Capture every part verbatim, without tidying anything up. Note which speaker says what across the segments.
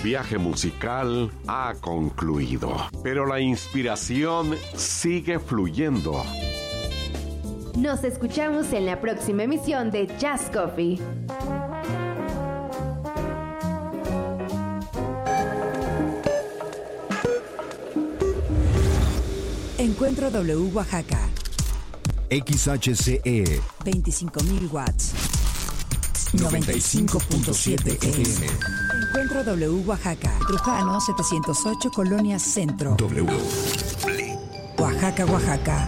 Speaker 1: viaje musical ha concluido, pero la inspiración sigue fluyendo.
Speaker 2: Nos escuchamos en la próxima emisión de Jazz Coffee.
Speaker 3: Encuentro W Oaxaca.
Speaker 4: X H C E.
Speaker 3: veinticinco mil watts.
Speaker 4: noventa y cinco punto siete F M.
Speaker 3: Encuentro W Oaxaca. Trujano setecientos ocho, Colonia Centro.
Speaker 4: W.
Speaker 3: Oaxaca, Oaxaca.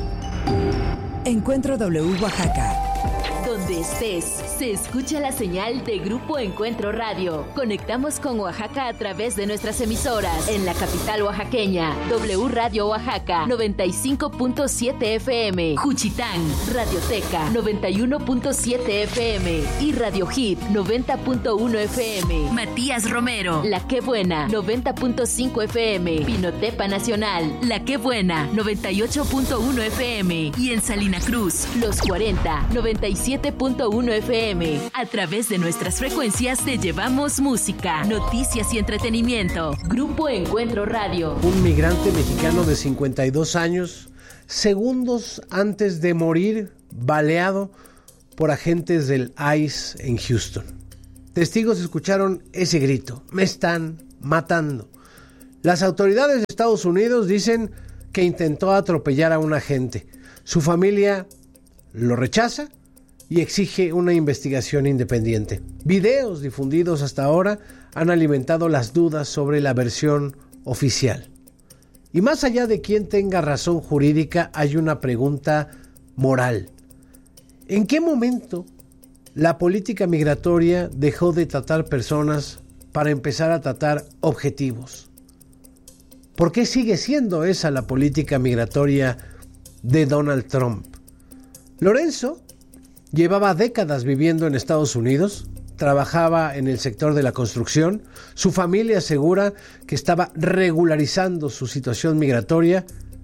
Speaker 3: Encuentro W Oaxaca.
Speaker 5: Donde estés, se escucha la señal de Grupo Encuentro Radio. Conectamos con Oaxaca a través de nuestras emisoras. En la capital oaxaqueña, W Radio Oaxaca, noventa y cinco punto siete F M. Juchitán, Radioteca, noventa y uno punto siete F M. Y Radio Hit, noventa punto uno F M. Matías Romero, La Qué Buena, noventa punto cinco F M. Pinotepa Nacional, La Qué Buena, noventa y ocho punto uno F M. Y en Salina Cruz, Los cuarenta, noventa y siete punto uno F M. A través de nuestras frecuencias te llevamos música, noticias y entretenimiento. Grupo Encuentro Radio.
Speaker 6: Un migrante mexicano de cincuenta y dos años, segundos antes de morir, baleado por agentes del I C E en Houston. Testigos escucharon ese grito: "Me están matando". Las autoridades de Estados Unidos dicen que intentó atropellar a un agente. Su familia lo rechaza y exige una investigación independiente. Videos difundidos hasta ahora han alimentado las dudas sobre la versión oficial. Y más allá de quién tenga razón jurídica, hay una pregunta moral. ¿En qué momento la política migratoria dejó de tratar personas para empezar a tratar objetivos? ¿Por qué sigue siendo esa la política migratoria de Donald Trump? Lorenzo llevaba décadas viviendo en Estados Unidos, trabajaba en el sector de la construcción, su familia asegura que estaba regularizando su situación migratoria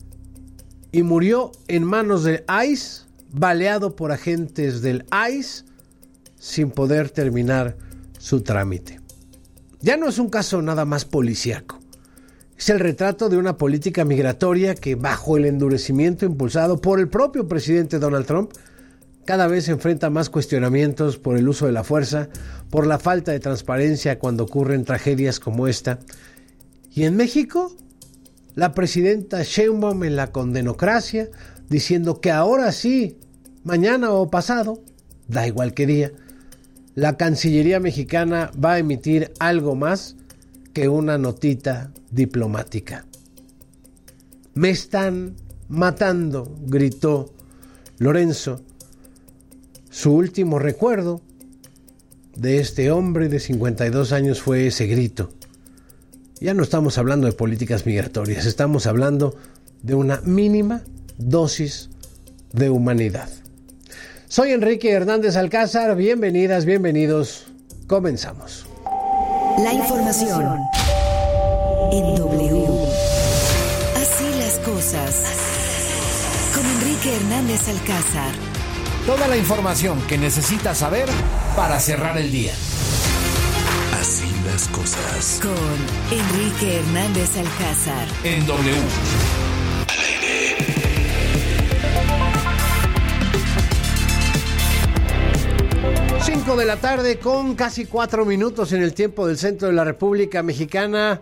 Speaker 6: y murió en manos del I C E, baleado por agentes del I C E, sin poder terminar su trámite. Ya no es un caso nada más policíaco, es el retrato de una política migratoria que, bajo el endurecimiento impulsado por el propio presidente Donald Trump, cada vez se enfrenta más cuestionamientos por el uso de la fuerza, por la falta de transparencia cuando ocurren tragedias como esta. Y en México, la presidenta Sheinbaum en la condenocracia, diciendo que ahora sí, mañana o pasado, da igual qué día, la Cancillería mexicana va a emitir algo más que una notita diplomática. "Me están matando", gritó Lorenzo. Su último recuerdo de este hombre de cincuenta y dos años fue ese grito. Ya no estamos hablando de políticas migratorias, estamos hablando de una mínima dosis de humanidad. Soy Enrique Hernández Alcázar, bienvenidas, bienvenidos, comenzamos.
Speaker 3: La información en W. Así las cosas. Con Enrique Hernández Alcázar.
Speaker 4: Toda la información que necesitas saber para cerrar el día. Así las cosas.
Speaker 3: Con Enrique Hernández Alcázar.
Speaker 4: En W.
Speaker 6: cinco de la tarde con casi cuatro minutos en el tiempo del centro de la República Mexicana.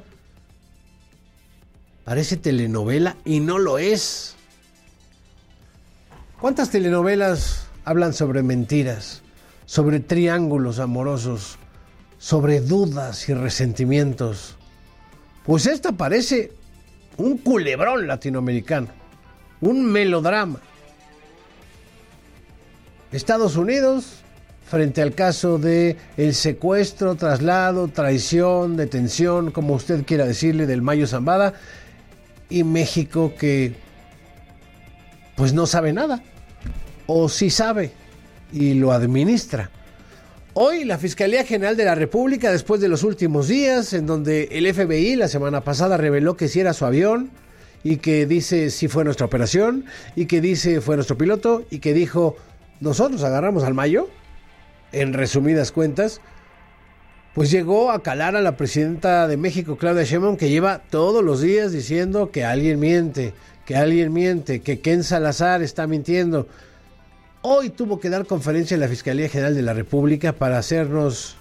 Speaker 6: Parece telenovela y no lo es. ¿Cuántas telenovelas hablan sobre mentiras, sobre triángulos amorosos, sobre dudas y resentimientos? Pues esta parece un culebrón latinoamericano, un melodrama. Estados Unidos, frente al caso de el secuestro, traslado, traición, detención, como usted quiera decirle, del Mayo Zambada, y México que pues no sabe nada, o sí sabe y lo administra. Hoy la Fiscalía General de la República, después de los últimos días en donde el F B I la semana pasada reveló que sí era su avión y que dice sí fue nuestra operación y que dice fue nuestro piloto y que dijo nosotros agarramos al Mayo, en resumidas cuentas, pues llegó a calar a la presidenta de México, Claudia Sheinbaum, que lleva todos los días diciendo que alguien miente, que alguien miente, que Ken Salazar está mintiendo. Hoy tuvo que dar conferencia en la Fiscalía General de la República para hacernos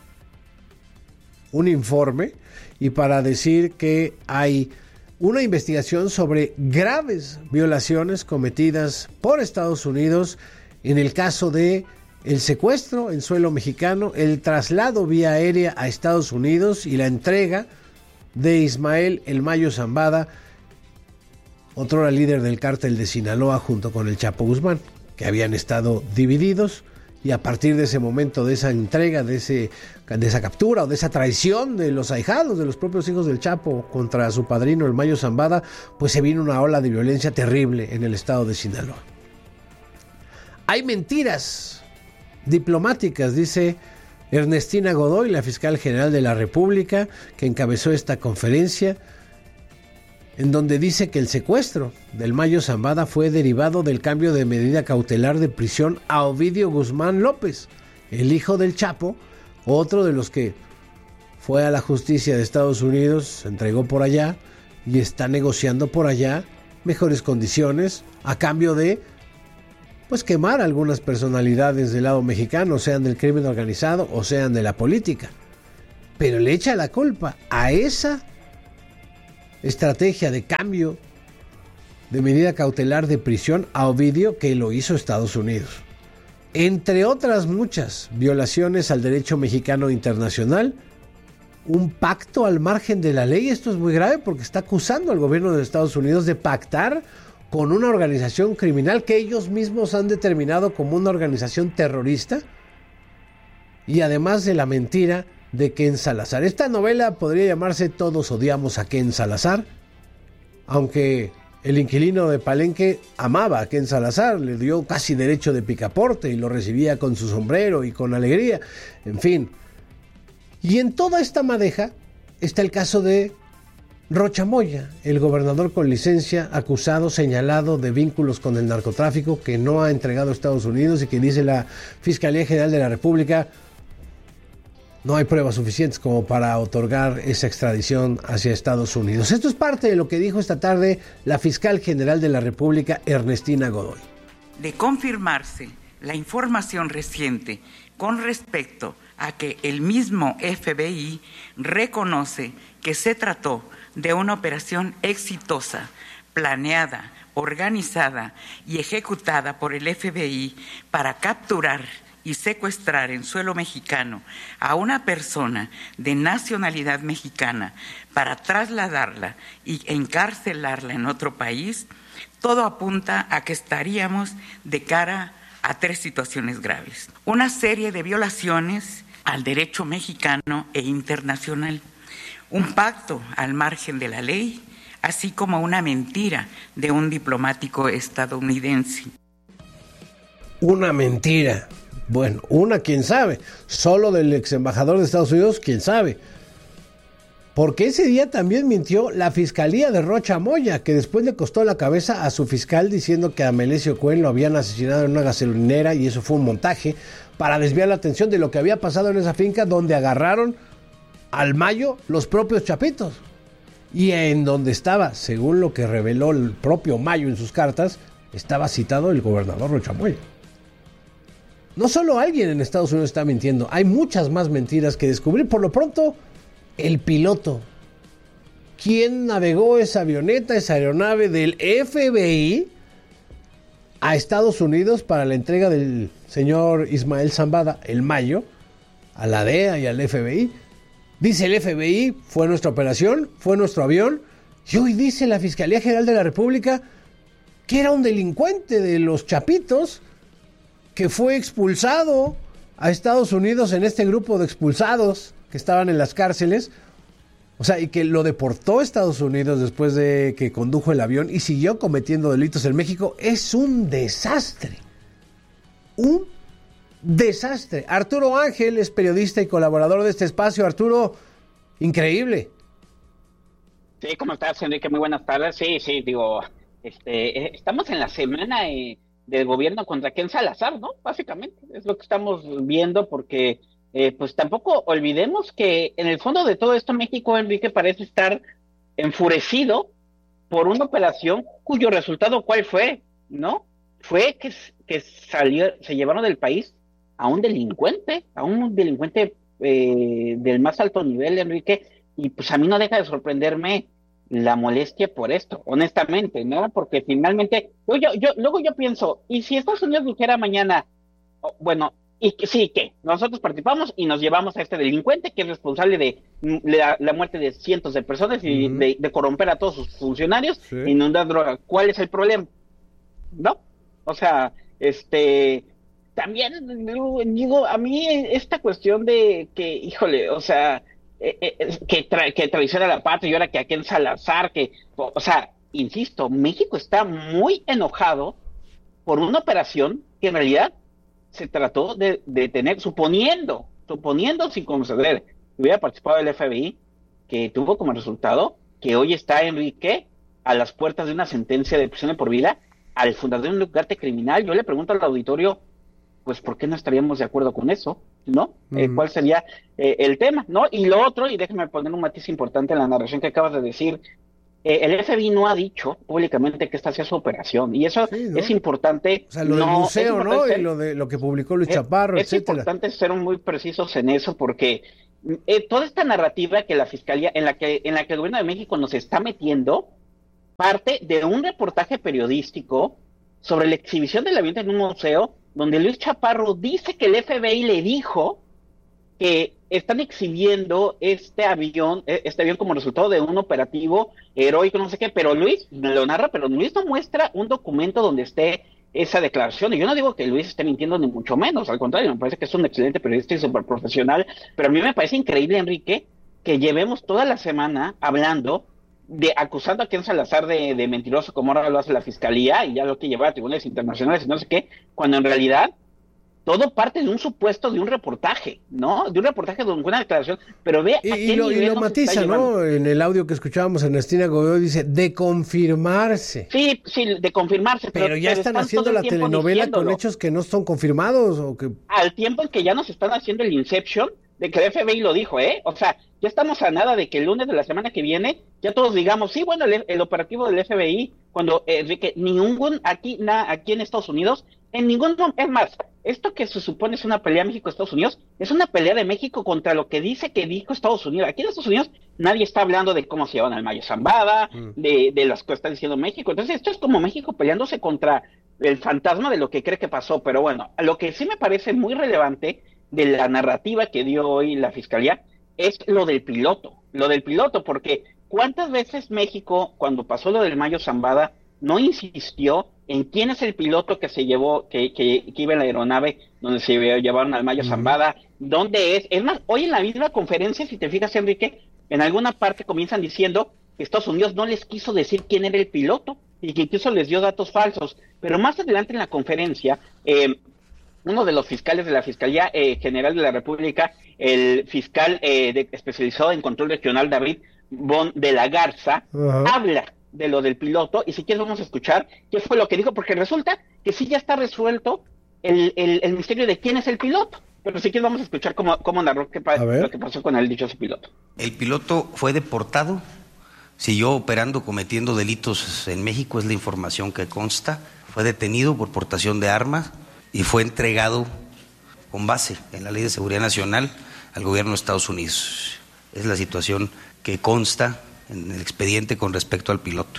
Speaker 6: un informe y para decir que hay una investigación sobre graves violaciones cometidas por Estados Unidos en el caso de el secuestro en suelo mexicano, el traslado vía aérea a Estados Unidos y la entrega de Ismael El Mayo Zambada, otrora líder del cártel de Sinaloa junto con el Chapo Guzmán, que habían estado divididos, y a partir de ese momento, de esa entrega, de, ese, de esa captura o de esa traición de los ahijados, de los propios hijos del Chapo contra su padrino El Mayo Zambada, pues se vino una ola de violencia terrible en el estado de Sinaloa. Hay mentiras diplomáticas, dice Ernestina Godoy, la fiscal general de la República, que encabezó esta conferencia, en donde dice que el secuestro del Mayo Zambada fue derivado del cambio de medida cautelar de prisión a Ovidio Guzmán López, el hijo del Chapo, otro de los que fue a la justicia de Estados Unidos, se entregó por allá y está negociando por allá mejores condiciones a cambio de pues quemar a algunas personalidades del lado mexicano, sean del crimen organizado o sean de la política. Pero le echa la culpa a esa estrategia de cambio de medida cautelar de prisión a Ovidio, que lo hizo Estados Unidos. Entre otras muchas violaciones al derecho mexicano internacional, un pacto al margen de la ley. Esto es muy grave porque está acusando al gobierno de Estados Unidos de pactar con una organización criminal que ellos mismos han determinado como una organización terrorista, y además de la mentira de Ken Salazar. Esta novela podría llamarse Todos odiamos a Ken Salazar, aunque el inquilino de Palenque amaba a Ken Salazar, le dio casi derecho de picaporte y lo recibía con su sombrero y con alegría, en fin. Y en toda esta madeja está el caso de Rocha Moya, el gobernador con licencia, acusado, señalado de vínculos con el narcotráfico, que no ha entregado a Estados Unidos y que dice la Fiscalía General de la República no hay pruebas suficientes como para otorgar esa extradición hacia Estados Unidos. Esto es parte de lo que dijo esta tarde la Fiscal General de la República, Ernestina Godoy.
Speaker 7: De confirmarse la información reciente con respecto a que el mismo F B I reconoce que se trató de una operación exitosa, planeada, organizada y ejecutada por el F B I para capturar y secuestrar en suelo mexicano a una persona de nacionalidad mexicana para trasladarla y encarcelarla en otro país, todo apunta a que estaríamos de cara a tres situaciones graves. Una serie de violaciones al derecho mexicano e internacional, un pacto al margen de la ley, así como una mentira de un diplomático estadounidense.
Speaker 6: Una mentira. Bueno, una, quién sabe. Solo del ex embajador de Estados Unidos, quién sabe. Porque ese día también mintió la fiscalía de Rocha Moya, que después le costó la cabeza a su fiscal diciendo que a Melesio Cohen lo habían asesinado en una gasolinera y eso fue un montaje para desviar la atención de lo que había pasado en esa finca donde agarraron al Mayo los propios chapitos. Y en donde estaba, según lo que reveló el propio Mayo en sus cartas, estaba citado el gobernador Rocha Moya. No solo alguien en Estados Unidos está mintiendo, hay muchas más mentiras que descubrir. Por lo pronto, el piloto. ¿Quién navegó esa avioneta, esa aeronave del F B I a Estados Unidos para la entrega del señor Ismael Zambada, el Mayo, a la D E A y al F B I? Dice el F B I, fue nuestra operación, fue nuestro avión, y hoy dice la Fiscalía General de la República que era un delincuente de los chapitos que fue expulsado a Estados Unidos en este grupo de expulsados que estaban en las cárceles, o sea, y que lo deportó a Estados Unidos después de que condujo el avión y siguió cometiendo delitos en México. Es un desastre, un desastre. Arturo Ángel es periodista y colaborador de este espacio. Arturo, increíble.
Speaker 8: Sí, ¿cómo estás, Enrique? Muy buenas tardes. Sí, sí, digo, este, estamos en la semana eh, del gobierno contra Ken Salazar, ¿no? Básicamente, es lo que estamos viendo porque eh, pues tampoco olvidemos que en el fondo de todo esto México, Enrique, parece estar enfurecido por una operación cuyo resultado, ¿cuál fue? ¿No? Fue que, que salió, se llevaron del país a un delincuente, a un delincuente eh, del más alto nivel, Enrique, y pues a mí no deja de sorprenderme la molestia por esto, honestamente, ¿no? Porque finalmente, yo, yo, yo luego yo pienso, ¿y si Estados Unidos dijera mañana, oh, bueno, y que sí, que nosotros participamos y nos llevamos a este delincuente que es responsable de la, la muerte de cientos de personas y uh-huh. de, de corromper a todos sus funcionarios, sí. inundar droga? ¿Cuál es el problema? ¿No? O sea, este, también digo, a mí esta cuestión de que, híjole, o sea, eh, eh, que, tra- que traiciona la patria y ahora que aquí en Salazar, que, o sea, insisto, México está muy enojado por una operación que en realidad se trató de, de tener, suponiendo, suponiendo sin conceder, que hubiera participado el F B I, que tuvo como resultado que hoy está Enrique a las puertas de una sentencia de prisión de por vida al fundador de un lugar criminal. Yo le pregunto al auditorio, pues, ¿por qué no estaríamos de acuerdo con eso? ¿No? Mm. Eh, ¿Cuál sería eh, el tema? ¿No? Y lo otro, y déjame poner un matiz importante en la narración que acabas de decir, eh, el F B I no ha dicho públicamente que esta sea su operación, y eso sí, ¿no? es importante.
Speaker 6: O sea, lo no, del museo, ¿no? Ser, y lo de lo que publicó Luis
Speaker 8: es,
Speaker 6: Chaparro,
Speaker 8: es
Speaker 6: etcétera.
Speaker 8: Es importante ser muy precisos en eso, porque eh, toda esta narrativa que la Fiscalía, en la que, en la que el Gobierno de México nos está metiendo, parte de un reportaje periodístico sobre la exhibición del avión en un museo, donde Luis Chaparro dice que el F B I le dijo que están exhibiendo este avión, este avión como resultado de un operativo heroico, no sé qué, pero Luis lo narra, pero Luis no muestra un documento donde esté esa declaración. Y yo no digo que Luis esté mintiendo ni mucho menos, al contrario, me parece que es un excelente periodista y súper profesional, pero a mí me parece increíble, Enrique, que llevemos toda la semana hablando de acusando a Ken Salazar de, de mentiroso, como ahora lo hace la Fiscalía, y ya lo que lleva a tribunales internacionales y no sé qué, cuando en realidad todo parte de un supuesto, de un reportaje, ¿no? De un reportaje de una declaración, pero ve
Speaker 6: y,
Speaker 8: a qué
Speaker 6: y lo,
Speaker 8: nivel
Speaker 6: y lo matiza, ¿no? En el audio que escuchábamos, Ernestina Godoy dice, de confirmarse.
Speaker 8: Sí, sí, de confirmarse.
Speaker 6: Pero, pero ya pero están, están haciendo la telenovela con hechos que no son confirmados, ¿o que?
Speaker 8: Al tiempo en que ya nos están haciendo el Inception, de que el F B I lo dijo, ¿eh? O sea, ya estamos a nada de que el lunes de la semana que viene ya todos digamos, sí, bueno, el, el operativo del F B I, cuando Enrique, eh, ningún, aquí, na, aquí en Estados Unidos, en ningún momento, es más, esto que se supone es una pelea México-Estados Unidos, es una pelea de México contra lo que dice que dijo Estados Unidos. Aquí en Estados Unidos nadie está hablando de cómo se llevan al Mayo Zambada, mm. de, de las que está diciendo México. Entonces esto es como México peleándose contra el fantasma de lo que cree que pasó. Pero bueno, lo que sí me parece muy relevante de la narrativa que dio hoy la Fiscalía es lo del piloto, lo del piloto, porque ¿cuántas veces México, cuando pasó lo del Mayo Zambada, no insistió en quién es el piloto que se llevó, que, que, que iba en la aeronave donde se llevaron al Mayo Zambada? ¿Dónde es? Es más, hoy en la misma conferencia, si te fijas, Enrique, en alguna parte comienzan diciendo que Estados Unidos no les quiso decir quién era el piloto y que incluso les dio datos falsos. Pero más adelante en la conferencia, eh, uno de los fiscales de la Fiscalía eh, General de la República, el fiscal eh, de, especializado en control regional, David Bon de la Garza, uh-huh. habla de lo del piloto, y si quieres vamos a escuchar qué fue lo que dijo, porque resulta que sí ya está resuelto el, el, el misterio de quién es el piloto, pero si quieres vamos a escuchar cómo, cómo narró qué pa- lo que pasó con el dichoso piloto.
Speaker 9: El piloto fue deportado, siguió operando, cometiendo delitos en México, es la información que consta, fue detenido por portación de armas y fue entregado con base en la Ley de Seguridad Nacional al gobierno de Estados Unidos. Es la situación que consta en el expediente con respecto al piloto.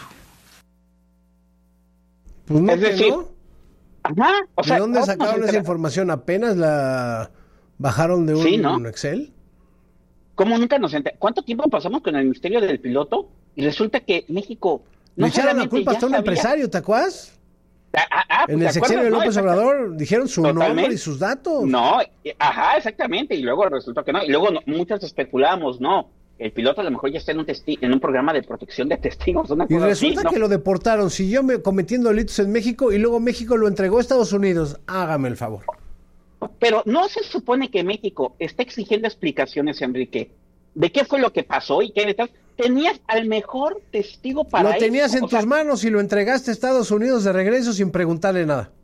Speaker 6: Pues no,
Speaker 8: es decir,
Speaker 6: ¿no?
Speaker 8: Ajá, o
Speaker 6: ¿De
Speaker 8: sea,
Speaker 6: dónde sacaron esa información? ¿Apenas la bajaron de un,
Speaker 8: sí, ¿no?
Speaker 6: un Excel?
Speaker 8: ¿Cómo nunca nos enteramos? ¿Cuánto tiempo pasamos con el misterio del piloto? Y resulta que México
Speaker 6: no le echaron la culpa hasta un empresario, ¿te acuerdas?
Speaker 8: Ah, ah, pues
Speaker 6: en el sexenio de López no, Obrador dijeron su
Speaker 8: Totalmente.
Speaker 6: nombre y sus datos.
Speaker 8: No, ajá, exactamente, y luego resultó que no, y luego no, muchos especulamos, no, el piloto a lo mejor ya está en un testi- en un programa de protección de testigos. Una
Speaker 6: y
Speaker 8: cosa
Speaker 6: resulta
Speaker 8: así,
Speaker 6: que
Speaker 8: ¿no?
Speaker 6: lo deportaron, siguió cometiendo delitos en México y luego México lo entregó a Estados Unidos. Hágame el favor.
Speaker 8: Pero no se supone que México está exigiendo explicaciones, Enrique, de qué fue lo que pasó y qué detrás. Tenías al mejor testigo para
Speaker 6: Lo tenías
Speaker 8: eso.
Speaker 6: en
Speaker 8: o
Speaker 6: tus
Speaker 8: sea,
Speaker 6: manos y lo entregaste a Estados Unidos de regreso sin preguntarle nada.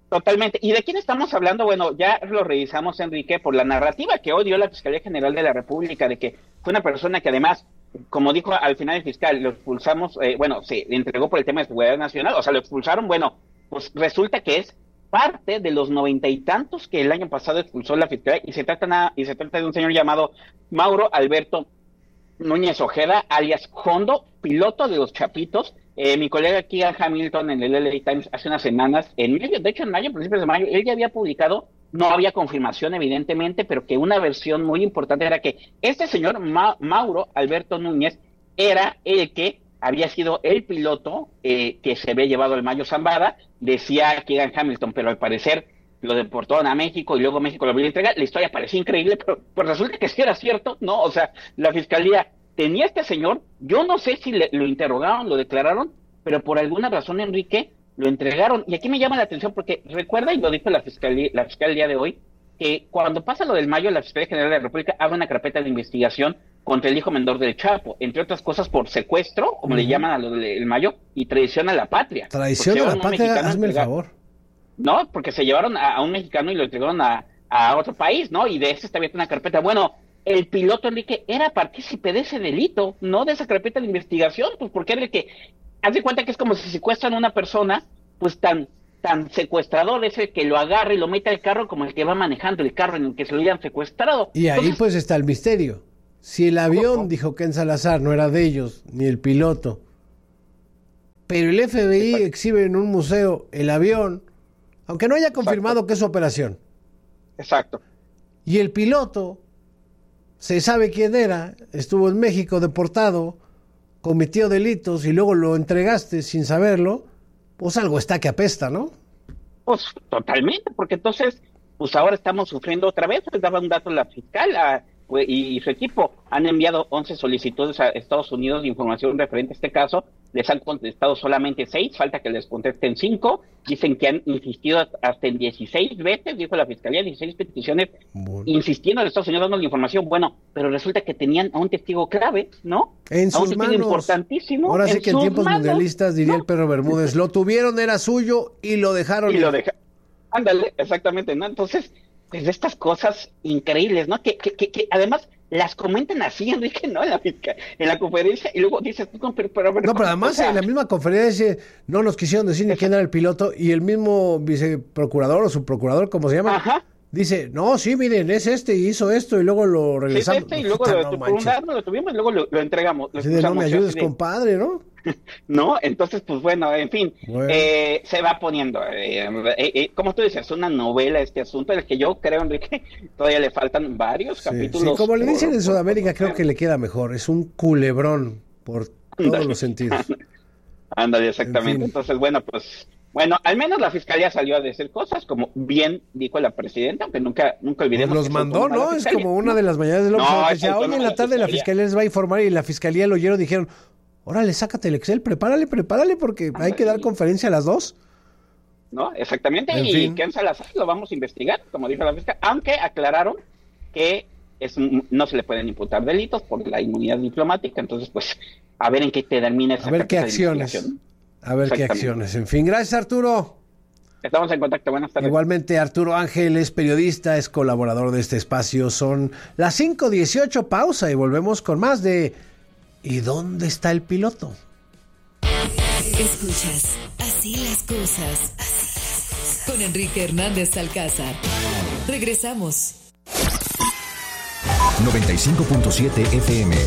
Speaker 8: Totalmente. ¿Y de quién estamos hablando? Bueno, ya lo revisamos, Enrique, por la narrativa que hoy dio la Fiscalía General de la República, de que fue una persona que además, como dijo al final el fiscal, lo expulsamos, eh, bueno, se le entregó por el tema de seguridad nacional, o sea, lo expulsaron, bueno, pues resulta que es parte de los noventa y tantos que el año pasado expulsó la Fiscalía, y se trata, na, y se trata de un señor llamado Mauro Alberto Núñez Ojeda, alias Hondo, piloto de los Chapitos. Eh, mi colega Keegan Hamilton en el L A Times hace unas semanas, en medio, de hecho en mayo, principios de mayo, él ya había publicado, no había confirmación evidentemente, pero que una versión muy importante era que este señor Ma- Mauro Alberto Núñez era el que había sido el piloto eh, que se había llevado el Mayo Zambada, decía Keegan Hamilton, pero al parecer lo deportaron a México y luego México lo volvió a entregar. La historia parecía increíble, pero pues resulta que sí era cierto, ¿no? O sea, la fiscalía tenía este señor, yo no sé si le, lo interrogaron, lo declararon, pero por alguna razón, Enrique, lo entregaron. Y aquí me llama la atención porque recuerda, y lo dijo la fiscalía, la fiscalía el día de hoy, que cuando pasa lo del Mayo, la Fiscalía General de la República abre una carpeta de investigación contra el hijo menor del Chapo, entre otras cosas por secuestro, como uh-huh. le llaman a lo del Mayo, y traición a la patria.
Speaker 6: Traición a la patria, hazme el favor.
Speaker 8: No, porque se llevaron a, a un mexicano y lo entregaron a, a otro país, ¿no? Y de ese está abierta una carpeta. Bueno, el piloto, Enrique, era partícipe de ese delito, no de esa carpeta de investigación, pues porque era el que, haz de cuenta que es como si secuestran a una persona, pues tan tan secuestrador es el que lo agarra y lo mete al carro como el que va manejando el carro en el que se lo hayan secuestrado.
Speaker 6: Y ahí Entonces, pues está el misterio. Si el avión, ¿cómo? Dijo Ken Salazar, no era de ellos, ni el piloto, pero el F B I Exacto. exhibe en un museo el avión, aunque no haya confirmado Exacto. que es su operación.
Speaker 8: Exacto.
Speaker 6: Y el piloto se sabe quién era, estuvo en México deportado, cometió delitos y luego lo entregaste sin saberlo, pues algo está que apesta, ¿no?
Speaker 8: Pues totalmente, porque entonces, pues ahora estamos sufriendo otra vez. Les daba un dato la fiscal a, y, y su equipo. Han enviado once solicitudes a Estados Unidos de información referente a este caso. Les han contestado solamente seis, falta que les contesten cinco. Dicen que han insistido hasta en dieciséis veces, dijo la fiscalía, dieciséis peticiones, bueno. insistiendo a Estados Unidos dando la información. Bueno, pero resulta que tenían a un testigo clave, ¿no?
Speaker 6: En
Speaker 8: a
Speaker 6: sus
Speaker 8: un testigo
Speaker 6: manos.
Speaker 8: Importantísimo.
Speaker 6: Ahora sí
Speaker 8: en
Speaker 6: que en tiempos
Speaker 8: manos,
Speaker 6: mundialistas diría
Speaker 8: ¿no?
Speaker 6: el perro Bermúdez, lo tuvieron, era suyo y lo dejaron.
Speaker 8: Y lo dejaron. Ándale, exactamente, ¿no? Entonces, pues de estas cosas increíbles, ¿no? Que, que, que, que además las comentan así, Enrique, ¿no? En la, en la conferencia, y luego dices, no, pero, pero, pero
Speaker 6: no, pero además o sea, en la misma conferencia no nos quisieron decir ni quién era el piloto, y el mismo viceprocurador o subprocurador, como se llama,
Speaker 8: Ajá.
Speaker 6: dice, no, sí, miren, es este, hizo esto, y luego lo regresamos.
Speaker 8: Sí, este, y luego lo, no, por un lado lo tuvimos y luego lo, lo entregamos. Lo
Speaker 6: así de, no me ayudes, de, compadre, ¿no?
Speaker 8: No, entonces, pues bueno, en fin, bueno. Eh, se va poniendo, eh, eh, eh, como tú dices, una novela este asunto, el que yo creo, Enrique, todavía le faltan varios sí, capítulos.
Speaker 6: Sí, como le dicen en Sudamérica, creo que le queda mejor, es un culebrón por todos Andale. los sentidos.
Speaker 8: Ándale, exactamente, en fin. Entonces, bueno, pues, bueno, al menos la fiscalía salió a decir cosas, como bien dijo la presidenta, aunque nunca, nunca olvidemos.
Speaker 6: Pues los mandó, ¿no? Es como una de las mañanas de López. No, decía, hoy en la tarde la fiscalía les va a informar, y la fiscalía lo oyeron, dijeron, órale, sácate el Excel, prepárale, prepárale, porque hay que dar conferencia a las dos.
Speaker 8: No, exactamente,
Speaker 6: en
Speaker 8: y
Speaker 6: fin.
Speaker 8: Ken Salazar lo vamos a investigar, como dijo la fiscal, aunque aclararon que es, no se le pueden imputar delitos por la inmunidad diplomática, entonces pues a ver en qué termina esa
Speaker 6: A ver qué acciones, a ver qué acciones, en fin, gracias Arturo.
Speaker 8: Estamos en contacto, buenas tardes.
Speaker 6: Igualmente Arturo Ángel es periodista, es colaborador de este espacio, son las cinco dieciocho, pausa y volvemos con más de ¿y dónde está el piloto?
Speaker 10: Escuchas Así las cosas, así las cosas. Con Enrique Hernández Alcázar. Regresamos.
Speaker 11: noventa y cinco punto siete F M.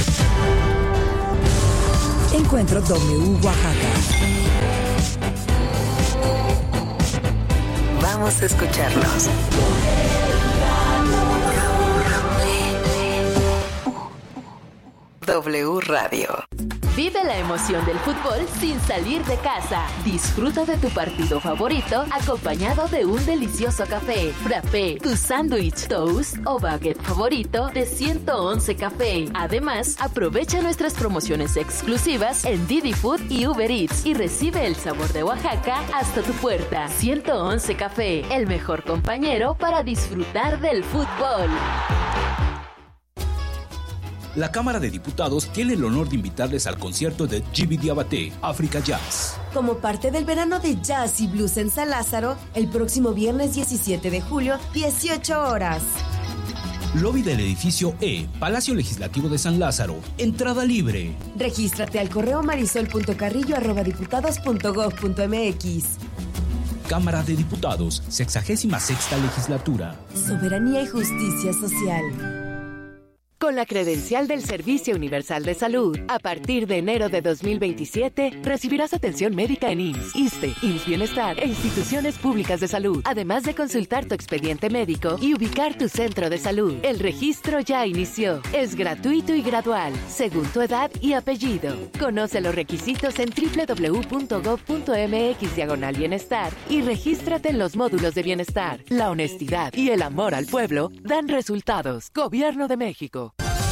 Speaker 3: Encuentro W Oaxaca.
Speaker 10: Vamos a escucharlos. W Radio.
Speaker 5: Vive la emoción del fútbol sin salir de casa. Disfruta de tu partido favorito acompañado de un delicioso café, frappé, tu sándwich, toast o baguette favorito de ciento once Café. Además, aprovecha nuestras promociones exclusivas en Didi Food y Uber Eats y recibe el sabor de Oaxaca hasta tu puerta. ciento once Café, el mejor compañero para disfrutar del fútbol.
Speaker 12: la Cámara de Diputados tiene el honor de invitarles al concierto de Djiby Diabaté, Africa Jazz.
Speaker 13: Como parte del verano de jazz y blues en San Lázaro, el próximo viernes diecisiete de julio, dieciocho horas.
Speaker 12: Lobby del edificio E, Palacio Legislativo de San Lázaro. Entrada libre.
Speaker 13: Regístrate al correo marisol punto carrillo arroba diputados punto gob punto mx.
Speaker 12: Cámara de Diputados, sexagésima sexta legislatura.
Speaker 13: Soberanía y justicia social.
Speaker 5: Con la credencial del Servicio Universal de Salud, a partir de enero de dos mil veintisiete, recibirás atención médica en I M S S, ISSSTE, I M S S Bienestar e instituciones públicas de salud, además de consultar tu expediente médico y ubicar tu centro de salud. El registro ya inició. Es gratuito y gradual, según tu edad y apellido. Conoce los requisitos en doble u doble u doble u punto gob punto mx diagonal bienestar y regístrate en los módulos de bienestar. La honestidad y el amor al pueblo dan resultados. Gobierno de México.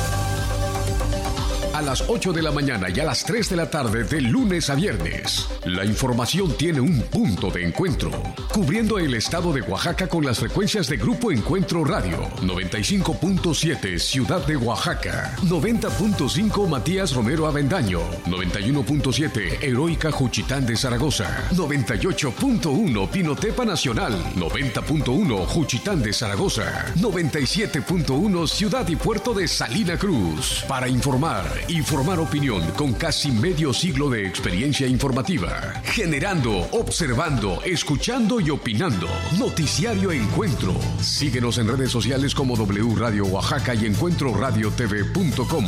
Speaker 14: A las ocho de la mañana y a las tres de la tarde de lunes a viernes. La información tiene un punto de encuentro, cubriendo el estado de Oaxaca con las frecuencias de Grupo Encuentro Radio, noventa y cinco punto siete Ciudad de Oaxaca, noventa punto cinco Matías Romero Avendaño, noventa y uno punto siete Heroica Juchitán de Zaragoza, noventa y ocho punto uno Pinotepa Nacional, noventa punto uno Juchitán de Zaragoza, noventa y siete punto uno Ciudad y Puerto de Salina Cruz. Para informar y formar opinión con casi medio siglo de experiencia informativa, generando, observando, escuchando y opinando. Noticiario Encuentro. Síguenos en redes sociales como W Radio Oaxaca y encuentro radio t v punto com.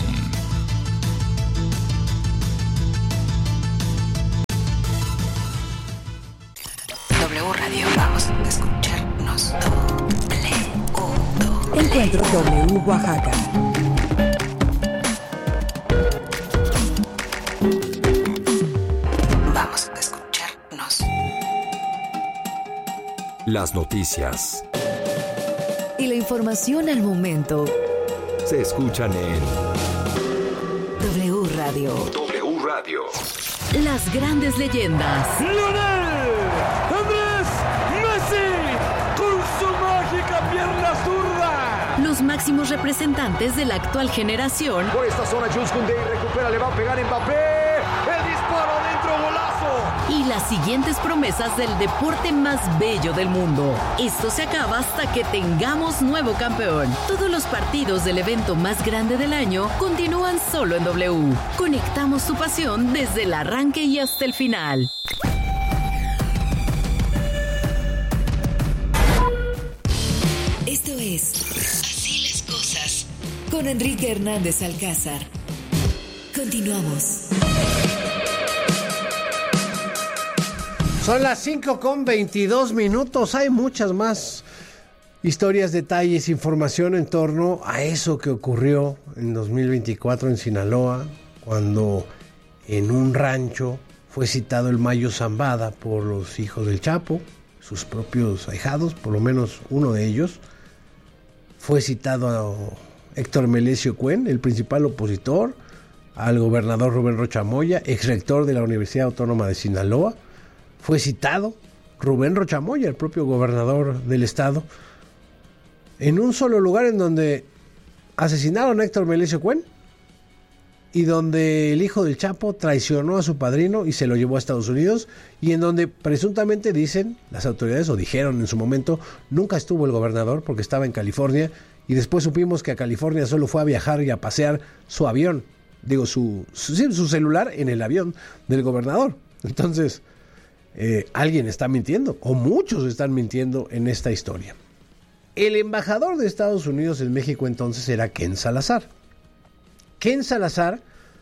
Speaker 10: W Radio, vamos a escucharnos.
Speaker 3: Encuentro W Oaxaca.
Speaker 11: Las noticias
Speaker 10: y la información al momento
Speaker 11: se escuchan en
Speaker 10: W Radio.
Speaker 11: W Radio.
Speaker 10: Las grandes leyendas.
Speaker 15: ¡Lionel Andrés Messi! ¡Con su mágica pierna zurda!
Speaker 10: Los máximos representantes de la actual generación.
Speaker 16: Por esta zona, Jules Koundé recupera, le va a pegar Mbappé. ¡El disparo dentro, golazo!
Speaker 10: Y las siguientes promesas del deporte más bello del mundo. Esto se acaba hasta que tengamos nuevo campeón. Todos los partidos del evento más grande del año continúan solo en W. Conectamos tu pasión desde el arranque y hasta el final. Esto es Así las cosas con Enrique Hernández Alcázar. Continuamos.
Speaker 6: Son las cinco con veintidós minutos. Hay muchas más historias, detalles, información en torno a eso que ocurrió en dos mil veinticuatro en Sinaloa, cuando en un rancho fue citado el Mayo Zambada por los hijos del Chapo, sus propios ahijados, por lo menos uno de ellos. Fue citado a Héctor Melesio Cuen, el principal opositor, al gobernador Rubén Rocha Moya, ex rector de la Universidad Autónoma de Sinaloa. Fue citado Rubén Rocha Moya, el propio gobernador del estado, en un solo lugar en donde asesinaron a Héctor Melesio Cuen y donde el hijo del Chapo traicionó a su padrino y se lo llevó a Estados Unidos, y en donde presuntamente dicen las autoridades, o dijeron en su momento, nunca estuvo el gobernador porque estaba en California, y después supimos que a California solo fue a viajar y a pasear su avión, digo su, su, su celular en el avión del gobernador. Entonces Eh, alguien está mintiendo, o muchos están mintiendo en esta historia. El embajador de Estados Unidos en México entonces era Ken Salazar. Ken Salazar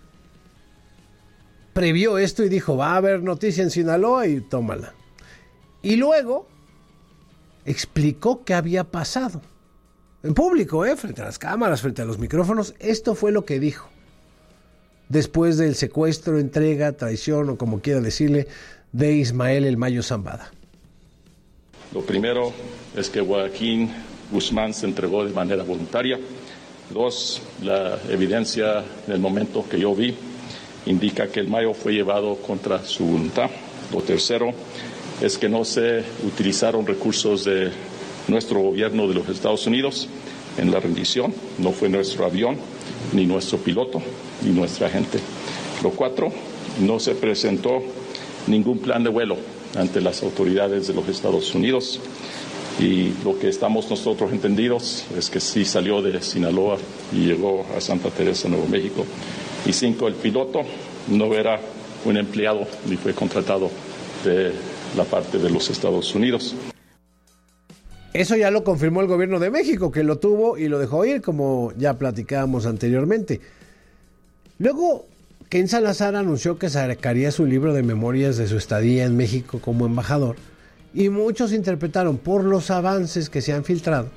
Speaker 6: previó esto y dijo, va a haber noticia en Sinaloa y tómala. Y luego explicó qué había pasado. En público, ¿eh? Frente a las cámaras, frente a los micrófonos. Esto fue lo que dijo. Después del secuestro, entrega, traición o como quiera decirle, de Ismael El Mayo Zambada.
Speaker 17: Lo primero es que Joaquín Guzmán se entregó de manera voluntaria. Dos, la evidencia en el momento que yo vi indica que el Mayo fue llevado contra su voluntad. Lo tercero es que no se utilizaron recursos de nuestro gobierno de los Estados Unidos en la rendición, no fue nuestro avión, ni nuestro piloto, ni nuestra gente. Lo cuatro, no se presentó ningún plan de vuelo ante las autoridades de los Estados Unidos. Y lo que estamos nosotros entendidos es que sí salió de Sinaloa y llegó a Santa Teresa, Nuevo México. Y cinco, el piloto no era un empleado ni fue contratado de la parte de los Estados Unidos.
Speaker 6: Eso ya lo confirmó el gobierno de México, que lo tuvo y lo dejó ir, como ya platicábamos anteriormente. Luego, Ken Salazar anunció que sacaría su libro de memorias de su estadía en México como embajador, y muchos interpretaron, por los avances que se han filtrado,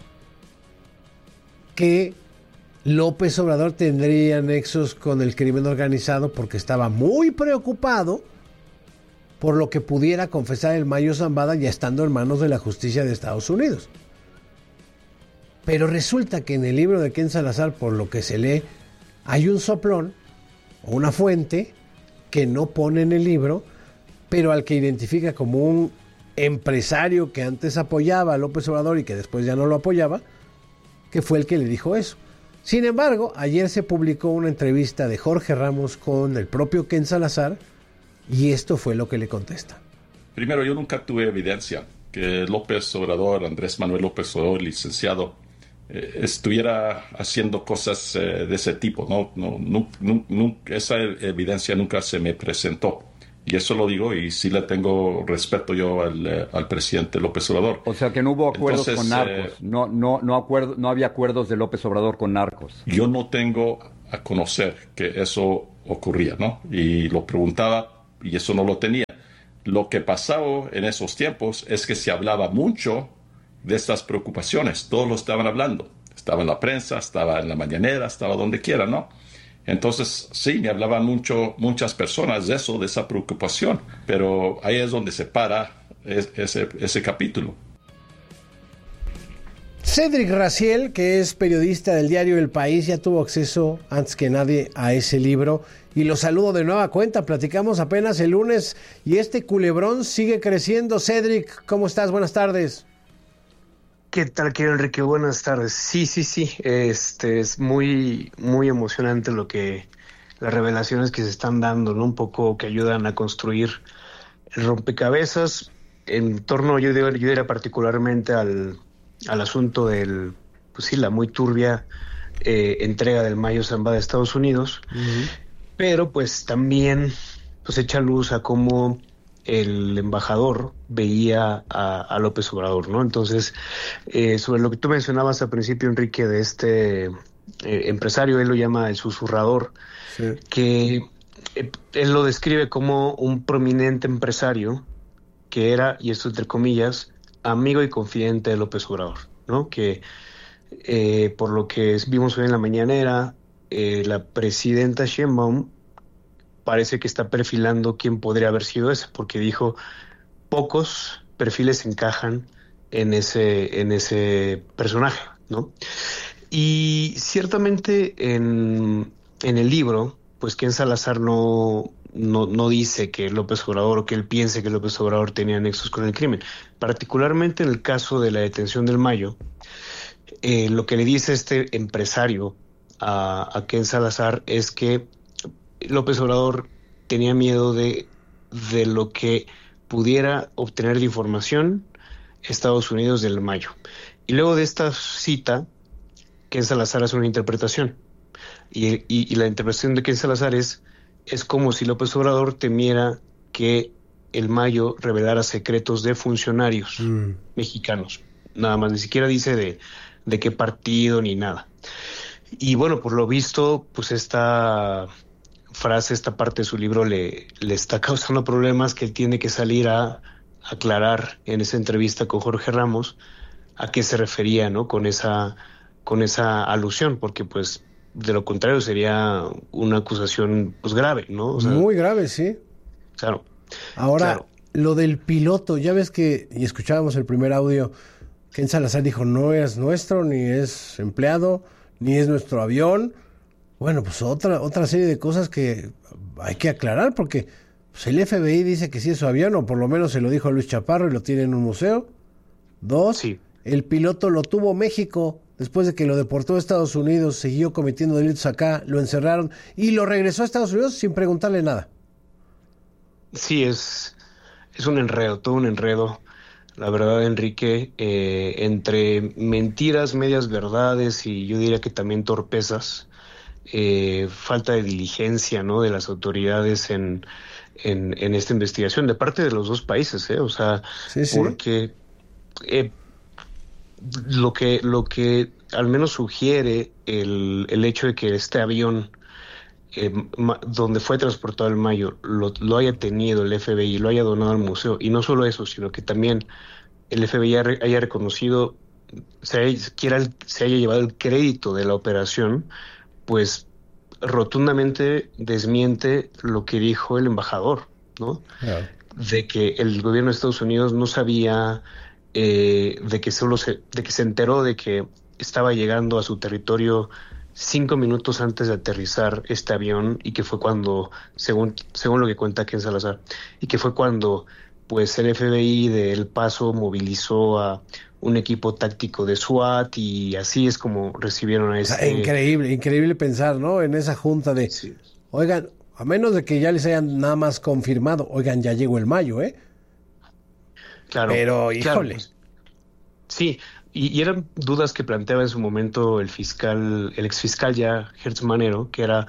Speaker 6: que López Obrador tendría nexos con el crimen organizado porque estaba muy preocupado por lo que pudiera confesar el Mayo Zambada ya estando en manos de la justicia de Estados Unidos. Pero resulta que en el libro de Ken Salazar, por lo que se lee, hay un soplón o una fuente que no pone en el libro, pero al que identifica como un empresario que antes apoyaba a López Obrador y que después ya no lo apoyaba, que fue el que le dijo eso. Sin embargo, ayer se publicó una entrevista de Jorge Ramos con el propio Ken Salazar, y esto fue lo que le contesta.
Speaker 17: Primero, yo nunca tuve evidencia que López Obrador, Andrés Manuel López Obrador, licenciado, eh, estuviera haciendo cosas eh, de ese tipo. No, no, no, no, no, esa evidencia nunca se me presentó. Y eso lo digo y sí le tengo respeto yo al, eh, al presidente López Obrador.
Speaker 18: O sea que no hubo acuerdos
Speaker 17: Entonces,
Speaker 18: con narcos. Eh, no, no, no, acuerdo, no había acuerdos de López Obrador con narcos.
Speaker 17: Yo no tengo a conocer que eso ocurría, ¿no? Y lo preguntaba y eso no lo tenía. Lo que pasaba en esos tiempos es que se hablaba mucho de estas preocupaciones. Todos lo estaban hablando. Estaba en la prensa, estaba en la mañanera, estaba donde quiera, ¿no? Entonces, sí, me hablaban mucho, muchas personas de eso, de esa preocupación. Pero ahí es donde se para ese, ese capítulo.
Speaker 6: Cédric Raziel, que es periodista del diario El País, ya tuvo acceso antes que nadie a ese libro y lo saludo de nueva cuenta. Platicamos apenas el lunes y este culebrón sigue creciendo. Cédric, ¿cómo estás? Buenas tardes.
Speaker 19: ¿Qué tal, querido Enrique? Buenas tardes. Sí, sí, sí. Este es muy, muy emocionante lo que las revelaciones que se están dando, ¿no? Un poco que ayudan a construir el rompecabezas en torno, yo diría, yo diría particularmente al al asunto del, pues sí, la muy turbia eh, entrega del Mayo Zambada de Estados Unidos, uh-huh. Pero pues también pues echa luz a cómo el embajador veía a, a López Obrador, ¿no? Entonces, eh, sobre lo que tú mencionabas al principio, Enrique, de este eh, empresario, él lo llama el susurrador, sí. Que eh, él lo describe como un prominente empresario que era, y esto entre comillas, amigo y confidente de López Obrador, ¿no? Que eh, por lo que vimos hoy en la mañanera, eh, la presidenta Sheinbaum parece que está perfilando quién podría haber sido ese, porque dijo pocos perfiles encajan en ese en ese personaje, ¿no? Y ciertamente en, en el libro, pues Ken Salazar no No, no dice que López Obrador o que él piense que López Obrador tenía nexos con el crimen. Particularmente en el caso de la detención del Mayo, eh, lo que le dice este empresario a, a Ken Salazar es que López Obrador tenía miedo de, de lo que pudiera obtener de información Estados Unidos del Mayo. Y luego de esta cita, Ken Salazar hace una interpretación. Y, y, y la interpretación de Ken Salazar es Es como si López Obrador temiera que el Mayo revelara secretos de funcionarios mm. mexicanos. Nada más, ni siquiera dice de, de qué partido ni nada. Y bueno, por lo visto, pues esta frase, esta parte de su libro le, le está causando problemas que él tiene que salir a aclarar en esa entrevista con Jorge Ramos a qué se refería, ¿no? Con esa, con esa alusión, porque pues de lo contrario sería una acusación pues grave, ¿no? O sea,
Speaker 6: muy grave, sí.
Speaker 19: Claro.
Speaker 6: Ahora,
Speaker 19: claro.
Speaker 6: Lo del piloto, ya ves que, y escuchábamos el primer audio, Ken Salazar dijo, no es nuestro, ni es empleado, ni es nuestro avión. Bueno, pues otra, otra serie de cosas que hay que aclarar, porque pues el F B I dice que sí es su avión, o por lo menos se lo dijo a Luis Chaparro y lo tiene en un museo. Dos, sí. El piloto lo tuvo México. después de que lo deportó a Estados Unidos, siguió cometiendo delitos acá, lo encerraron y lo regresó a Estados Unidos sin preguntarle nada.
Speaker 19: Sí, es, es un enredo, todo un enredo. La verdad, Enrique, eh, entre mentiras, medias verdades y yo diría que también torpezas, eh, falta de diligencia, ¿no?, de las autoridades en, en, en esta investigación, de parte de los dos países, ¿eh? O sea, sí, sí. porque eh, lo que lo que al menos sugiere el, el hecho de que este avión Eh, ma, donde fue transportado el Mayo lo, lo haya tenido el F B I, lo haya donado al museo, y no solo eso, sino que también el F B I haya, haya reconocido, se haya, quiera, se haya llevado el crédito de la operación, pues rotundamente desmiente lo que dijo el embajador, ¿no? Yeah. De que el gobierno de Estados Unidos no sabía, eh, de que solo se, de que se enteró de que estaba llegando a su territorio cinco minutos antes de aterrizar este avión, y que fue cuando, según según lo que cuenta Ken Salazar, y que fue cuando pues el F B I de El Paso movilizó a un equipo táctico de SWAT, y así es como recibieron a este...
Speaker 6: O sea, increíble, increíble pensar, ¿no?, en esa junta de, sí. Oigan, a menos de que ya les hayan nada más confirmado, oigan, ya llegó el Mayo, ¿eh?
Speaker 19: Claro.
Speaker 6: Pero, híjole.
Speaker 19: Claro. Sí, Y, y eran dudas que planteaba en su momento el fiscal, el exfiscal ya, Hertz Manero, que era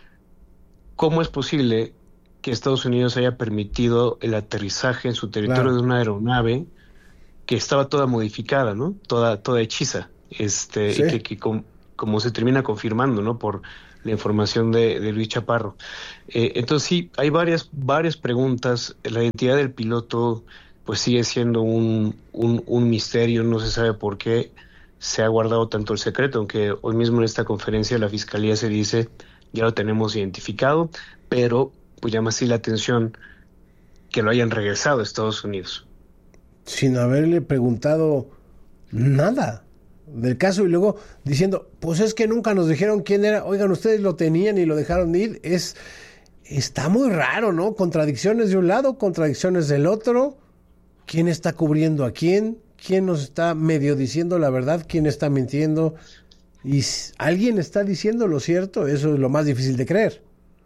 Speaker 19: ¿cómo es posible que Estados Unidos haya permitido el aterrizaje en su territorio claro. de una aeronave que estaba toda modificada, ¿no? Toda, toda hechiza, este, sí. y que, que com, como se termina confirmando, ¿no?, por la información de, de Luis Chaparro. Eh, entonces sí, hay varias, varias preguntas. La identidad del piloto pues sigue siendo un, un, un misterio, no se sabe por qué se ha guardado tanto el secreto, aunque hoy mismo en esta conferencia la Fiscalía se dice, ya lo tenemos identificado, pero pues llama así la atención que lo hayan regresado a Estados Unidos.
Speaker 6: Sin haberle preguntado nada del caso, y luego diciendo, pues es que nunca nos dijeron quién era, oigan, ustedes lo tenían y lo dejaron ir. Es, está muy raro, ¿no? Contradicciones de un lado, contradicciones del otro. ¿Quién está cubriendo a quién? ¿Quién nos está medio diciendo la verdad? ¿Quién está mintiendo? ¿Y alguien está diciendo lo cierto? Eso es lo más difícil de creer.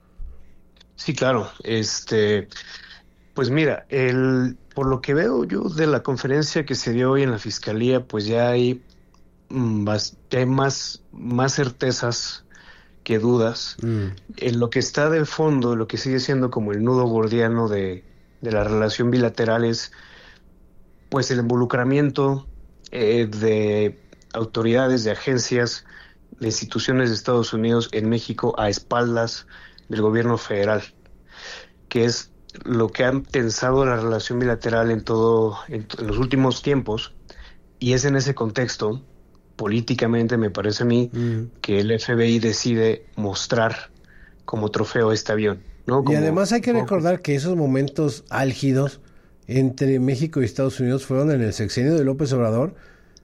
Speaker 19: Sí, claro. Este, pues mira, el, por lo que veo yo de la conferencia que se dio hoy en la Fiscalía, pues ya hay, más, ya hay más, más certezas que dudas. Mm. En lo que está de fondo, lo que sigue siendo como el nudo gordiano de, de la relación bilateral es pues el involucramiento eh, de autoridades, de agencias, de instituciones de Estados Unidos en México a espaldas del gobierno federal, que es lo que ha tensado la relación bilateral en todo en, en los últimos tiempos, y es en ese contexto, políticamente me parece a mí, mm. que el F B I decide mostrar como trofeo este avión, ¿no? Como,
Speaker 6: y además hay que recordar que esos momentos álgidos entre México y Estados Unidos fueron en el sexenio de López Obrador,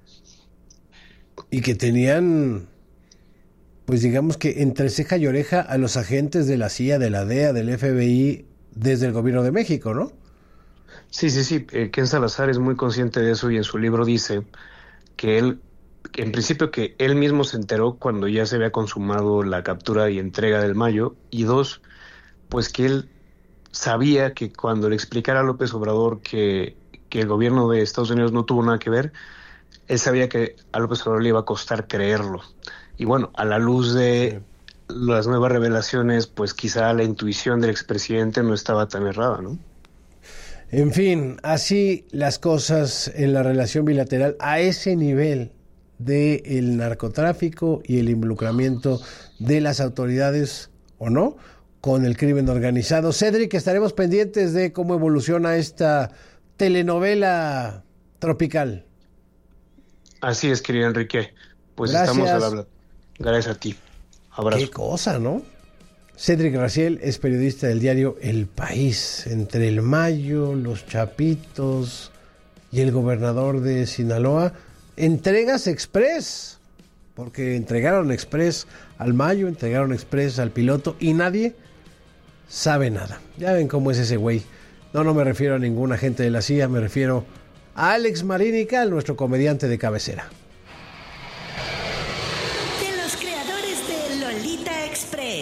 Speaker 6: y que tenían, pues digamos que entre ceja y oreja a los agentes de la C I A, de la D E A, del F B I, desde el gobierno de México, ¿no?
Speaker 19: Sí, sí, sí. Eh, Ken Salazar es muy consciente de eso, y en su libro dice que él, que en principio que él mismo se enteró cuando ya se había consumado la captura y entrega del Mayo, y dos, pues que él sabía que cuando le explicara a López Obrador que, que el gobierno de Estados Unidos no tuvo nada que ver, él sabía que a López Obrador le iba a costar creerlo. Y bueno, a la luz de sí. las nuevas revelaciones, pues quizá la intuición del expresidente no estaba tan errada, ¿no?
Speaker 6: En fin, así las cosas en la relación bilateral a ese nivel del narcotráfico y el involucramiento de las autoridades, ¿o no?, con el crimen organizado. Cedric, estaremos pendientes de cómo evoluciona esta telenovela tropical.
Speaker 19: Así es, querido Enrique. Pues
Speaker 6: Gracias.
Speaker 19: Estamos al habla. Gracias a ti. Abrazo.
Speaker 6: Qué cosa, ¿no? Cedric Raciel es periodista del diario El País. Entre el Mayo, los Chapitos y el gobernador de Sinaloa, entregas express, porque entregaron express al Mayo, entregaron express al piloto, y nadie sabe nada. Ya ven cómo es ese güey. No, no me refiero a ningún agente de la C I A, me refiero a Alex Marín y Cal, nuestro comediante de cabecera.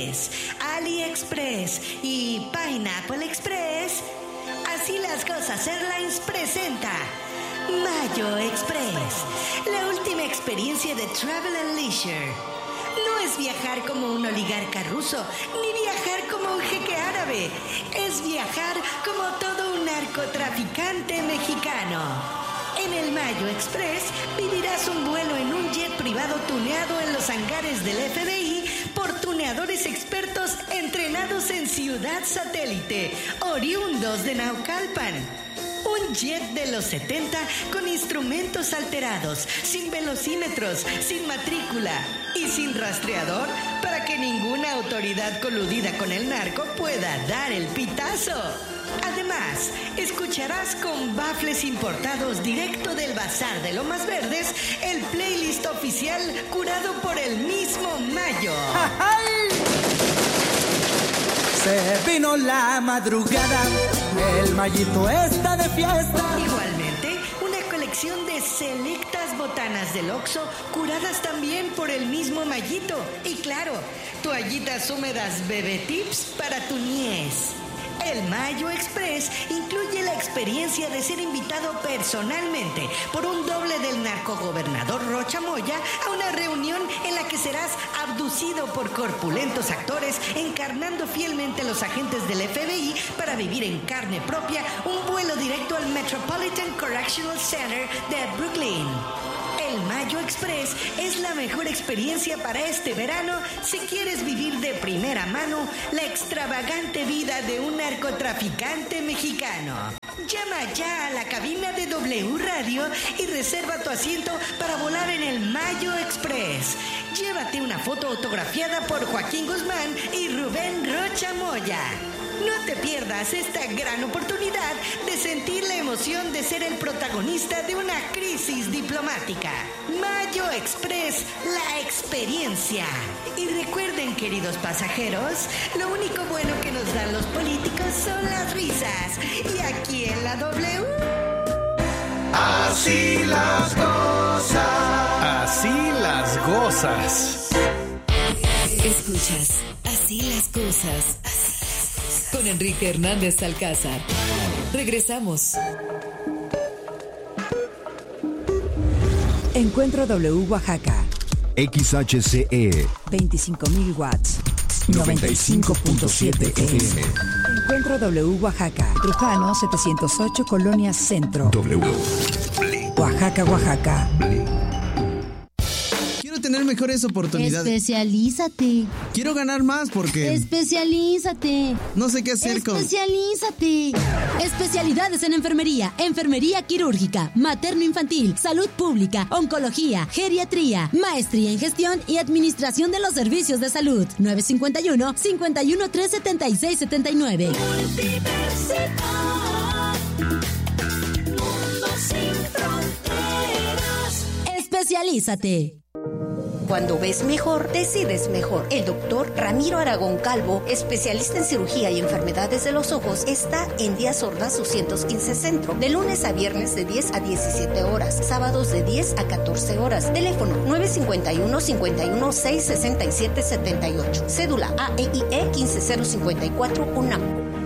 Speaker 20: Express, AliExpress y Pineapple Express, Así las Cosas Airlines presenta Mayo Express, la última experiencia de Travel and Leisure. No es viajar como un oligarca ruso, ni viajar como un jeque árabe. Es viajar como todo un narcotraficante mexicano. En el Mayo Express vivirás un vuelo en un jet privado tuneado en los hangares del F B I por tuneadores expertos entrenados en Ciudad Satélite, oriundos de Naucalpan. Un jet de los setenta con instrumentos alterados, sin velocímetros, sin matrícula y sin rastreador para que ninguna autoridad coludida con el narco pueda dar el pitazo. Además, escucharás con bafles importados directo del Bazar de Lomas Verdes el playlist oficial curado por el mismo Mayo.
Speaker 21: Se vino la madrugada, el Mayito está de fiesta.
Speaker 20: Igualmente, una colección de selectas botanas del Oxxo, curadas también por el mismo Mayito. Y claro, toallitas húmedas Bebé Tips para tu niez. El Mayo Express incluye la experiencia de ser invitado personalmente por un doble del narcogobernador Rocha Moya a una reunión en la que serás abducido por corpulentos actores encarnando fielmente a los agentes del F B I para vivir en carne propia un vuelo directo al Metropolitan Correctional Center de Brooklyn. El Mayo Express es la mejor experiencia para este verano si quieres vivir de primera mano la extravagante vida de un narcotraficante mexicano. Llama ya a la cabina de W Radio y reserva tu asiento para volar en el Mayo Express. Llévate una foto autografiada por Joaquín Guzmán y Rubén Rocha Moya. No te pierdas esta gran oportunidad de sentir la emoción de ser el protagonista de una crisis diplomática. Mayo Express, la experiencia. Y recuerden, queridos pasajeros, lo único bueno que nos dan los políticos son las risas. Y aquí en la W...
Speaker 22: Así las cosas.
Speaker 12: Así las gozas.
Speaker 10: Escuchas, Así las Cosas. Con Enrique Hernández Alcázar. Regresamos.
Speaker 3: Encuentro W Oaxaca.
Speaker 11: X H C E.
Speaker 3: veinticinco mil watts.
Speaker 11: noventa y cinco punto siete F M.
Speaker 3: Encuentro W Oaxaca. Trujano setecientos ocho, Colonia Centro.
Speaker 11: W.
Speaker 3: Oaxaca, Oaxaca.
Speaker 23: Tener mejores oportunidades.
Speaker 24: Especialízate.
Speaker 23: Quiero ganar más porque...
Speaker 24: Especialízate.
Speaker 23: No sé qué hacer con...
Speaker 24: Especialízate. Especialidades en enfermería, enfermería quirúrgica, materno-infantil, salud pública, oncología, geriatría, maestría en gestión y administración de los servicios de salud. nueve cinco uno, cinco uno tres, siete seis siete nueve.
Speaker 22: Universidad. Mundo sin fronteras.
Speaker 24: Especialízate.
Speaker 25: Cuando ves mejor, decides mejor. El doctor Ramiro Aragón Calvo, especialista en cirugía y enfermedades de los ojos, está en Díaz Ordaz doscientos quince Centro, de lunes a viernes de diez a diecisiete horas, sábados de diez a catorce horas. Teléfono nueve cinco uno, cinco uno seis, seis siete siete ocho. Cédula A E I E uno cinco cero cinco cuatro UNAM.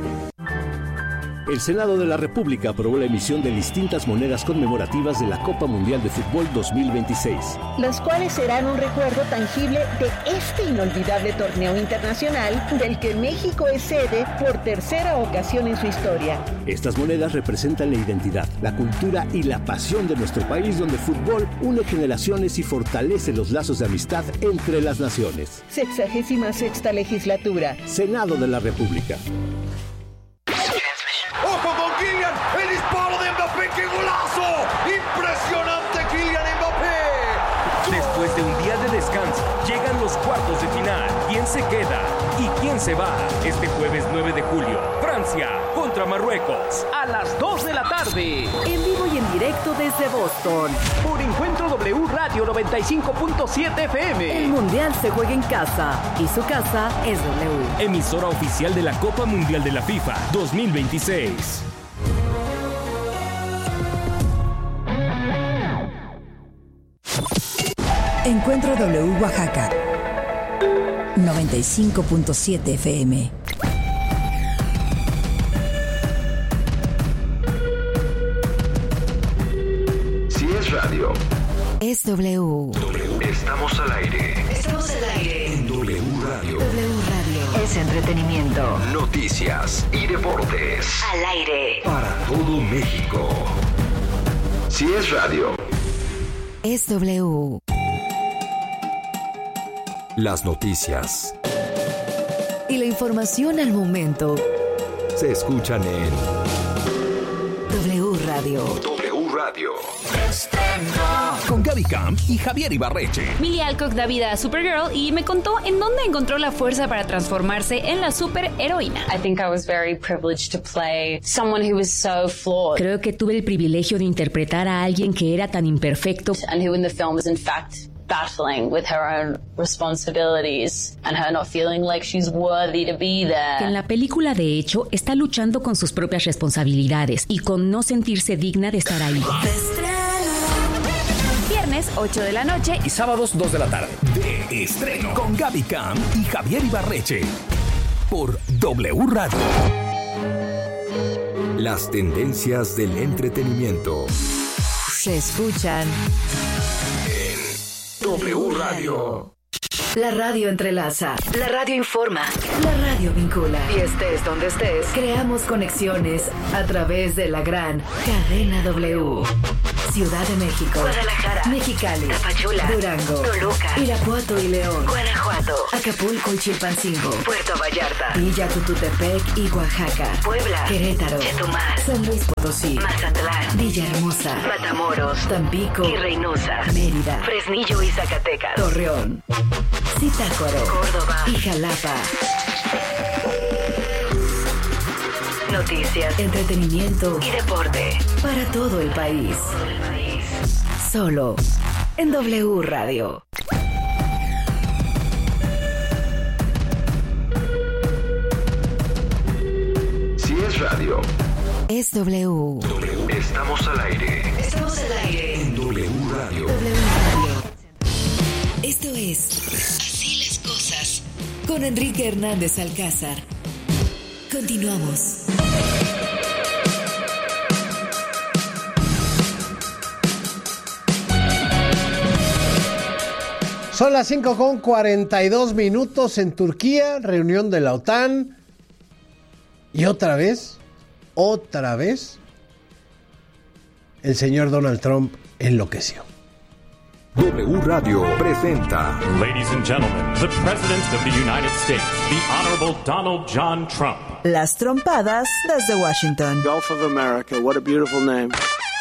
Speaker 26: El Senado de la República aprobó la emisión de distintas monedas conmemorativas de la Copa Mundial de Fútbol dos mil veintiséis.
Speaker 27: Las cuales serán un recuerdo tangible de este inolvidable torneo internacional del que México es sede por tercera ocasión en su historia.
Speaker 26: Estas monedas representan la identidad, la cultura y la pasión de nuestro país, donde el fútbol une generaciones y fortalece los lazos de amistad entre las naciones.
Speaker 27: Sexagésima sexta legislatura.
Speaker 26: Senado de la República.
Speaker 16: ¡Ojo con Kylian! ¡El disparo de Mbappé! ¡Qué golazo! ¡Impresionante Kylian Mbappé!
Speaker 28: Después de un día de descanso, llegan los cuartos de final. ¿Quién se queda y quién se va? Este jueves nueve de julio, Francia contra Marruecos, a las dos de la tarde.
Speaker 10: En vivo y en directo desde Boston.
Speaker 28: Por Encuentro W Radio noventa y cinco punto siete F M.
Speaker 10: El Mundial se juega en casa y su casa es W.
Speaker 28: Emisora oficial de la Copa Mundial de la FIFA dos mil veintiséis.
Speaker 3: Encuentro W Oaxaca. noventa y cinco punto siete F M.
Speaker 1: Si es radio,
Speaker 3: es W.
Speaker 1: Estamos al aire.
Speaker 20: Estamos al aire.
Speaker 1: En W Radio.
Speaker 20: W Radio.
Speaker 3: Es entretenimiento.
Speaker 1: Noticias y deportes.
Speaker 20: Al aire.
Speaker 1: Para todo México. Si es radio,
Speaker 3: es W.
Speaker 11: Las noticias
Speaker 3: Y la información al momento
Speaker 11: se escuchan en
Speaker 3: W Radio.
Speaker 1: W Radio.
Speaker 28: Con Gaby Camp y Javier Ibarreche.
Speaker 2: Millie Alcock da vida a Supergirl y me contó en dónde encontró la fuerza para transformarse en la superheroína.
Speaker 4: I think I was very privileged to play someone who was so flawed.
Speaker 2: Creo que tuve el privilegio de interpretar a alguien que era tan imperfecto.
Speaker 4: And who in the film is in fact battling with her own responsibilities and her not feeling like she's worthy to be there.
Speaker 2: Que en la película, de hecho, está luchando con sus propias responsabilidades y con no sentirse digna de estar ahí. Viernes, ocho de la noche
Speaker 28: Y sábados, dos de la tarde. De estreno. Con Gaby Camp y Javier Ibarreche. Por W Radio.
Speaker 11: las tendencias del entretenimiento.
Speaker 3: Se escuchan
Speaker 11: en W Radio.
Speaker 24: La radio entrelaza, la radio informa, la radio vincula. Y estés donde estés, creamos conexiones a través de la gran cadena W. Ciudad de México, Guadalajara, Mexicali, Tapachula, Durango, Toluca, Irapuato y León, Guanajuato, Acapulco y Chilpancingo, Puerto Vallarta, Villa Tututepec y Oaxaca, Puebla, Querétaro, Chetumal, San Luis Potosí, Mazatlán, Villahermosa, Matamoros, Tampico y Reynosa, Mérida, Fresnillo y Zacatecas, Torreón, Zitácuaro, Córdoba y Jalapa. Noticias, entretenimiento y deporte para todo el país. Solo en W Radio.
Speaker 1: Si es radio,
Speaker 3: es W.
Speaker 1: Estamos al aire.
Speaker 24: Estamos al aire
Speaker 1: en W Radio.
Speaker 24: W Radio. Esto es Así las cosas con Enrique Hernández Alcázar. Continuamos.
Speaker 6: Son las cinco con cuarenta y dos minutos en Turquía, reunión de la OTAN. Y otra vez, otra vez, el señor Donald Trump enloqueció.
Speaker 11: W Radio presenta.
Speaker 5: Ladies and gentlemen, the President of the United States, the Honorable Donald John Trump.
Speaker 7: Las trompadas desde Washington.
Speaker 8: Gulf of America, what a beautiful name.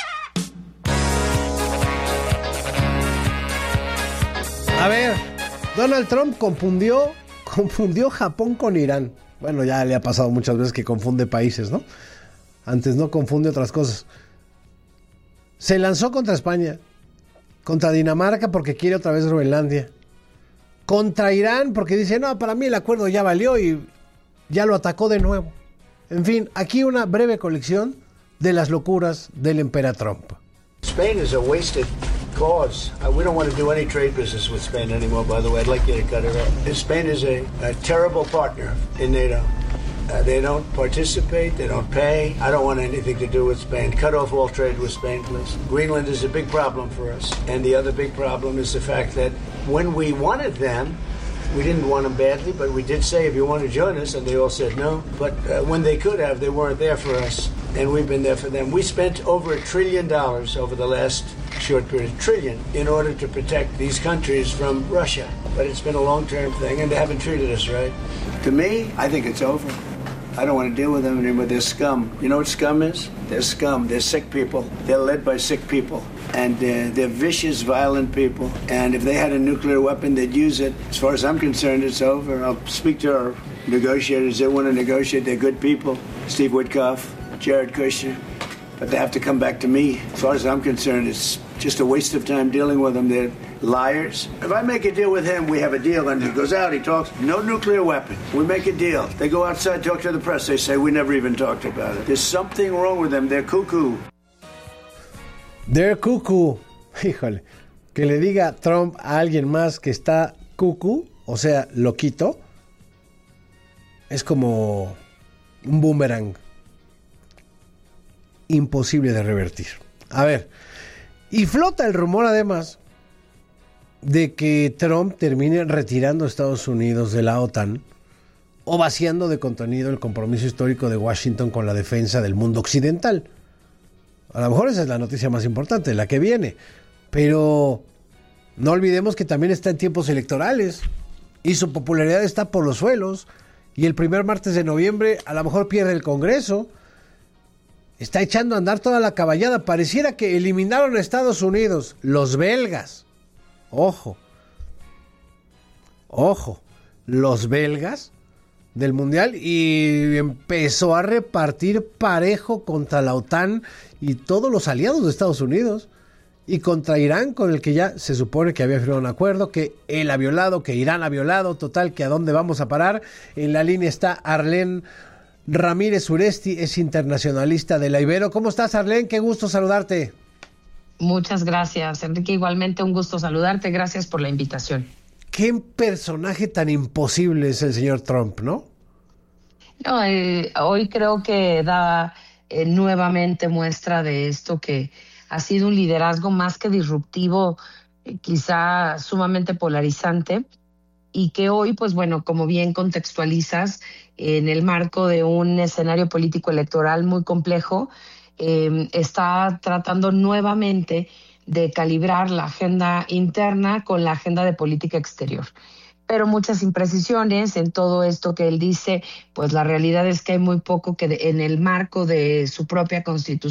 Speaker 6: A ver, Donald Trump confundió, confundió Japón con Irán. Bueno, ya le ha pasado muchas veces que confunde países, ¿no? Antes no confunde otras cosas. Se lanzó contra España, contra Dinamarca porque quiere otra vez Groenlandia, contra Irán porque dice, no, para mí el acuerdo ya valió y ya lo atacó de nuevo. En fin, aquí una breve colección de las locuras del emperador Trump.
Speaker 9: Spain is a wasted cause. Uh, we don't want to do any trade business with Spain anymore, by the way. I'd like you to cut it off. Spain is a, a terrible partner in NATO. Uh, they don't participate, they don't pay. I don't want anything to do with Spain. Cut off all trade with Spain, please. Greenland is a big problem for us. And the other big problem is the fact that when we wanted them, we didn't want them badly, but we did say, if you want to join us, and they all said no. But uh, when they could have, they weren't there for us, and we've been there for them. We spent over a trillion dollars over the last short period, trillion, in order to protect these countries from Russia. But it's been a long-term thing, and they haven't treated us right. To me, I think it's over. I don't want to deal with them anymore. They're scum. You know what scum is? They're scum. They're sick people. They're led by sick people. And uh, they're vicious, violent people. And if they had a nuclear weapon, they'd use it. As far as I'm concerned, it's over. I'll speak to our negotiators. They want to negotiate. They're good people. Steve Witkoff, Jared Kushner. But they have to come back to me. As far as I'm concerned, it's just a waste of time dealing with them. They're liars. If I make a deal with him, we have a deal. And he goes out, he talks, no nuclear weapon. We make a deal. They go outside, talk to the press. They say, we never even talked about it. There's something wrong with them. They're cuckoo.
Speaker 6: They're cuckoo. Híjole. Que le diga Trump a alguien más que está cuckoo. o sea, lo quito, es como un boomerang imposible de revertir. A ver, y flota el rumor además de que Trump termine retirando a Estados Unidos de la OTAN o vaciando de contenido el compromiso histórico de Washington con la defensa del mundo occidental. A lo mejor esa es la noticia más importante, la que viene, pero no olvidemos que también está en tiempos electorales y su popularidad está por los suelos, y el primer martes de noviembre a lo mejor pierde el Congreso. Está echando a andar toda la caballada. Pareciera que eliminaron a Estados Unidos, los belgas. Ojo, ojo, los belgas del Mundial, y empezó a repartir parejo contra la OTAN y todos los aliados de Estados Unidos, y contra Irán, con el que ya se supone que había firmado un acuerdo, que él ha violado, que Irán ha violado, total, que a dónde vamos a parar. En la línea está Arlene Ramírez Uresti, es internacionalista de la Ibero. ¿Cómo estás, Arlene? Qué gusto saludarte.
Speaker 12: Muchas gracias, Enrique. Igualmente un gusto saludarte. Gracias por la invitación.
Speaker 6: Qué personaje tan imposible es el señor Trump, ¿no?
Speaker 12: No, eh, hoy creo que da eh, nuevamente muestra de esto, que ha sido un liderazgo más que disruptivo, eh, quizá sumamente polarizante, y que hoy, pues bueno, como bien contextualizas, en el marco de un escenario político electoral muy complejo, eh, está tratando nuevamente de calibrar la agenda interna con la agenda de política exterior. Pero muchas imprecisiones en todo esto que él dice, pues la realidad es que hay muy poco que de, en el marco de su propia constitución